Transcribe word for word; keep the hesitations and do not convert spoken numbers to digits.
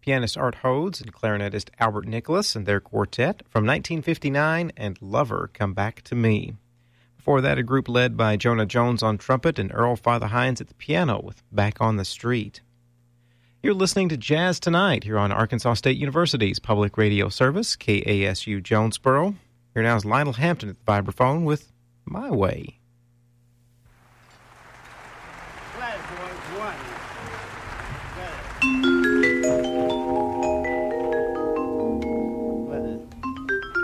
pianist Art Hodes and clarinetist Albert Nicholas and their quartet from nineteen fifty-nine and Lover, Come Back to Me. Before that, a group led by Jonah Jones on trumpet and Earl Father Hines at the piano with Back on the Street. You're listening to Jazz Tonight here on Arkansas State University's public radio service, K A S U Jonesboro. Here now is Lionel Hampton at the vibraphone with My Way. Flat boys, one. Flat.